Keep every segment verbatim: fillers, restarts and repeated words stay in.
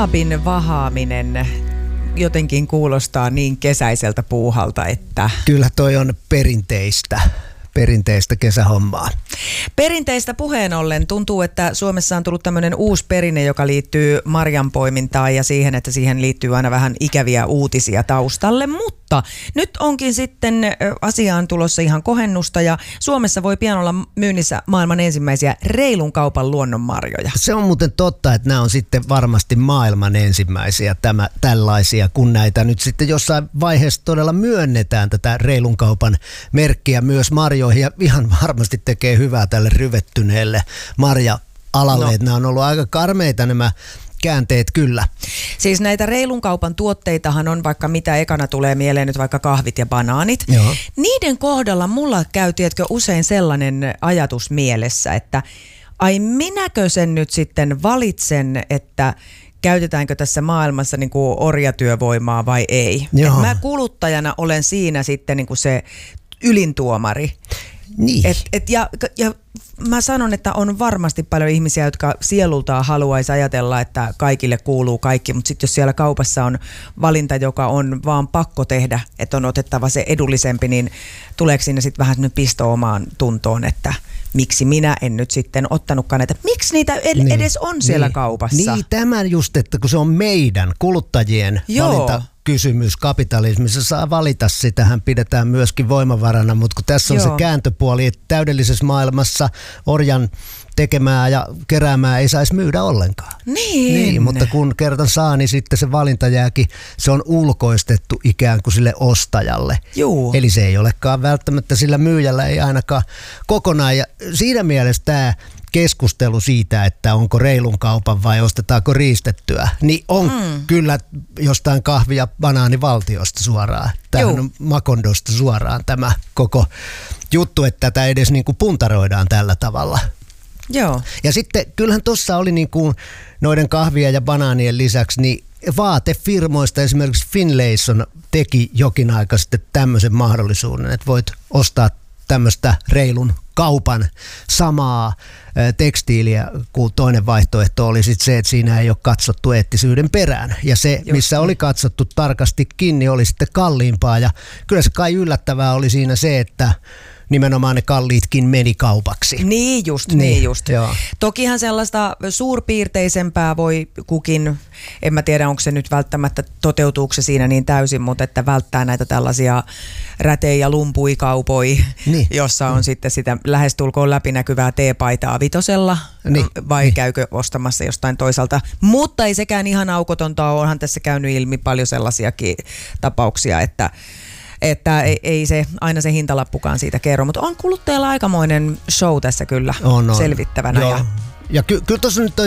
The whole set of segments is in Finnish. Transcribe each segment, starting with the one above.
Saabin vahaaminen jotenkin kuulostaa niin kesäiseltä puuhalta, että... Kyllä toi on perinteistä. Perinteistä kesähommaa. Perinteistä puheen ollen tuntuu, että Suomessa on tullut tämmöinen uusi perinne, joka liittyy marjanpoimintaan ja siihen, että siihen liittyy aina vähän ikäviä uutisia taustalle, mutta nyt onkin sitten asiaan tulossa ihan kohennusta ja Suomessa voi pian olla myynnissä maailman ensimmäisiä reilun kaupan luonnonmarjoja. Se on muuten totta, että nämä on sitten varmasti maailman ensimmäisiä tämä, tällaisia, kun näitä nyt sitten jossain vaiheessa todella myönnetään tätä reilun kaupan merkkiä myös marjoihin ja ihan varmasti tekee hyvää tälle ryvettyneelle marja-alalle. No. Nämä on ollut aika karmeita nämä käänteet kyllä. Siis näitä reilun kaupan tuotteitahan on vaikka mitä ekana tulee mieleen nyt vaikka kahvit ja banaanit. Joo. Niiden kohdalla mulla käy tiedätkö usein sellainen ajatus mielessä, että ai minäkö sen nyt sitten valitsen, että käytetäänkö tässä maailmassa niin kuin orjatyövoimaa vai ei. Et mä kuluttajana olen siinä sitten niin kuin se ylintuomari. Niin. Et, et ja, ja mä sanon, että on varmasti paljon ihmisiä, jotka sielultaan haluaisi ajatella, että kaikille kuuluu kaikki, mutta sitten jos siellä kaupassa on valinta, joka on vaan pakko tehdä, että on otettava se edullisempi, niin tuleeko sinne sitten vähän sellainen pisto omaan tuntoon, että miksi minä en nyt sitten ottanutkaan näitä, miksi niitä ed- niin, edes on siellä niin, kaupassa? Niin, tämä just, että kun se on meidän kuluttajien Joo. valinta. Kysymys kapitalismissa saa valita, sitähän pidetään myöskin voimavarana, mutta kun tässä on Joo. se kääntöpuoli, että täydellisessä maailmassa orjan tekemää ja keräämää ei saisi myydä ollenkaan. Niin. niin. Mutta kun kerran saa, niin sitten se valinta jääkin, se on ulkoistettu ikään kuin sille ostajalle. Juu. Eli se ei olekaan välttämättä sillä myyjällä, ei ainakaan kokonaan. Ja siinä mielessä tämä keskustelu siitä, että onko reilun kaupan vai ostetaanko riistettyä, niin on mm. kyllä jostain kahvi- ja banaanivaltiosta suoraan. Tämähän on Makondosta suoraan tämä koko juttu, että tätä edes niin kuin puntaroidaan tällä tavalla. Joo. Ja sitten kyllähän tuossa oli niin kuin noiden kahvia ja banaanien lisäksi, niin vaatefirmoista esimerkiksi Finlayson teki jokin aika sitten tämmöisen mahdollisuuden, että voit ostaa tämmöistä reilun kaupan samaa tekstiiliä, kun toinen vaihtoehto oli sitten se, että siinä ei ole katsottu eettisyyden perään. Ja se, missä oli katsottu tarkasti kiinni, oli sitten kalliimpaa. Ja kyllä se kai yllättävää oli siinä se, että nimenomaan ne kalliitkin meni kaupaksi. Niin just, niin, niin just. Joo. Tokihan sellaista suurpiirteisempää voi kukin, en mä tiedä onko se nyt välttämättä toteutuuko se siinä niin täysin, mutta että välttää näitä tällaisia rätei- ja lumpuikaupoi, niin. jossa on mm. sitten sitä lähestulkoon läpinäkyvää teepaitaa vitosella, niin. vai niin. käykö ostamassa jostain toisaalta. Mutta ei sekään ihan aukotonta ole, onhan tässä käynyt ilmi paljon sellaisiakin tapauksia, että Että ei, ei se aina se hintalappukaan siitä kerro, mutta on kuluttajalla aikamoinen show tässä kyllä on, on. selvittävänä. Joo. Ja, ja ky- kyllä tuossa nyt toi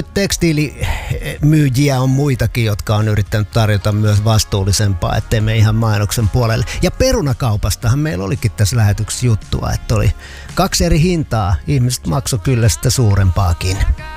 tekstiilimyyjiä on muitakin, jotka on yrittänyt tarjota myös vastuullisempaa, ettei me ihan mainoksen puolelle. Ja perunakaupastahan meillä olikin tässä lähetyksessä juttua, että oli kaksi eri hintaa. Ihmiset maksoi kyllä sitä suurempaakin.